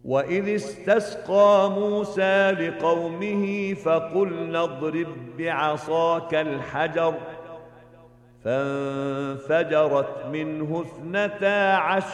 وإذ استسقى موسى لقومه فقلنا اضرب بعصاك الحجر فانفجرت منه 12